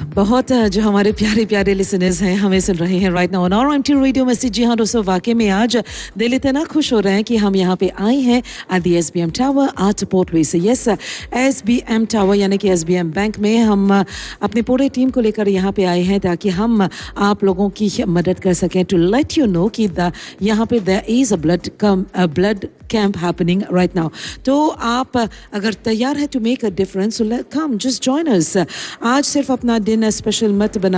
बहुत जो हमारे प्यारे प्यारे लिसनर्स हैं हमें सुन रहे हैं right now on RMT radio message. जी हाँ दोस्तों, वाकई में आज दिल इतना खुश हो रहे हैं कि हम यहाँ पे आए हैं at the SBM tower eight port वे से। यस, एसबीएम टावर यानी कि एसबीएम बैंक में हम अपनी पूरे टीम को लेकर यहाँ पे आए हैं ताकि हम आप लोगों की मदद कर सकें। टू लेट यू नो कि यहाँ पे there is a blood camp happening right now. तो आप अगर तैयार है to make a difference, come just join us. आज सिर्फ अपना दिन स्पेशल मत बना